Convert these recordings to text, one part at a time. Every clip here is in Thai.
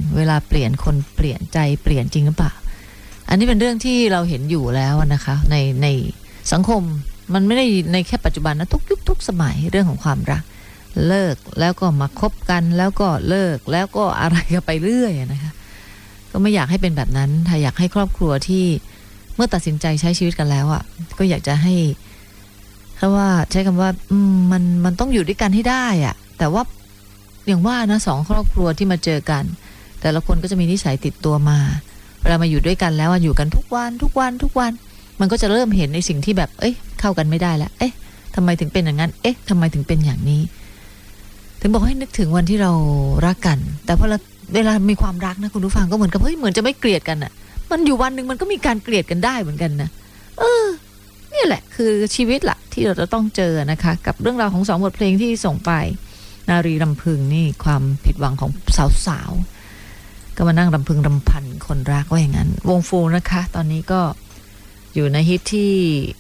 เวลาเปลี่ยนคนเปลี่ยนใจเปลี่ยนจริงหรือเปล่าอันนี้เป็นเรื่องที่เราเห็นอยู่แล้วนะคะในสังคมมันไม่ได้ในแค่ปัจจุบันนะทุกยุคทุกสมัยเรื่องของความรักเลิกแล้วก็มาคบกันแล้วก็เลิกแล้วก็อะไรกันไปเรื่อยนะคะก็ไม่อยากให้เป็นแบบนั้นถ้าอยากให้ครอบครัวที่เมื่อตัดสินใจใช้ชีวิตกันแล้วอ่ะก็อยากจะให้เพราะว่าใช้คำว่ามันต้องอยู่ด้วยกันให้ได้อ่ะแต่ว่าอย่างว่านะสองครอบครัวที่มาเจอกันแต่ละคนก็จะมีนิสัยติดตัวมาเวลามาอยู่ด้วยกันแล้วอยู่กันทุกวันมันก็จะเริ่มเห็นในสิ่งที่แบบเข้ากันไม่ได้แล้วทำไมถึงเป็นอย่างนั้นทำไมถึงเป็นอย่างนี้ถึงบอกให้นึกถึงวันที่เรารักกันแต่พอเวลามีความรักนะคุณผู้ฟังก็เหมือนกับเหมือนจะไม่เกลียดกันอ่ะมันอยู่วันนึงมันก็มีการเกลียดกันได้เหมือนกันนะนี่แหละคือชีวิตละที่เราจะต้องเจอนะคะกับเรื่องราวของ2บทเพลงที่ส่งไปนารีรำพึงนี่ความผิดหวังของสาวๆก็มานั่งรำพึงรำพันคนรักว่าอย่างนั้นวงฟูนะคะตอนนี้ก็อยู่ในฮิตที่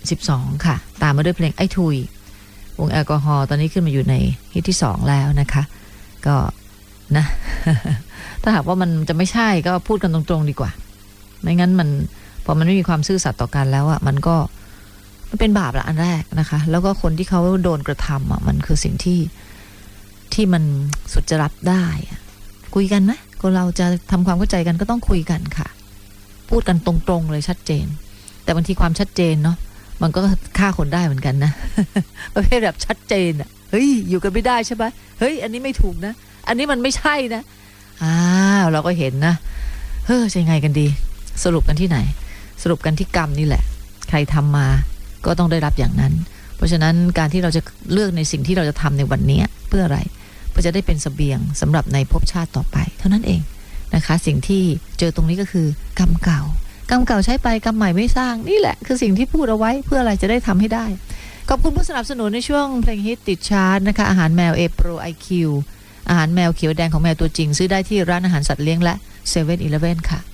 12ค่ะตามมาด้วยเพลงไอ้ทุยวงแอลกอฮอล์ตอนนี้ขึ้นมาอยู่ในฮิตที่2แล้วนะคะก็นะ ถ้าหากว่ามันจะไม่ใช่ก็พูดกันตรงๆดีกว่าไม่งั้นมันพอมันไม่มีความซื่อสัตย์ต่อกันแล้วอ่ะมันเป็นบาปละอันแรกนะคะแล้วก็คนที่เขาโดนกระทำอ่ะมันคือสิ่งที่มันสุดจะรับได้คุยกันไหมคนเราจะทำความเข้าใจกันก็ต้องคุยกันค่ะพูดกันตรงๆเลยชัดเจนแต่บางทีความชัดเจนเนาะมันก็ฆ่าคนได้เหมือนกันนะ ประเภทแบบชัดเจนอ่ะเฮ้ยอยู่กันไม่ได้ใช่ไหมเฮ้ยอันนี้ไม่ถูกนะอันนี้มันไม่ใช่นะเราก็เห็นนะจะยังไงกันดีสรุปกันที่ไหนสรุปกันที่กรรมนี่แหละใครทำมาก็ต้องได้รับอย่างนั้นเพราะฉะนั้นการที่เราจะเลือกในสิ่งที่เราจะทำในวันนี้เพื่ออะไรเพื่อจะได้เป็นเสบียงสำหรับในภพชาติต่อไปเท่านั้นเองนะคะสิ่งที่เจอตรงนี้ก็คือกรรมเก่าใช้ไปกรรมใหม่ไม่สร้างนี่แหละคือสิ่งที่พูดเอาไว้เพื่ออะไรจะได้ทำให้ได้ขอบคุณผู้สนับสนุนในช่วงเพลงฮิตติดชาร์ตนะคะอาหารแมว A Pro IQ อาหารแมวเขียวแดงของแมวตัวจริงซื้อได้ที่ร้านอาหารสัตว์เลี้ยงและ 7-Eleven ค่ะ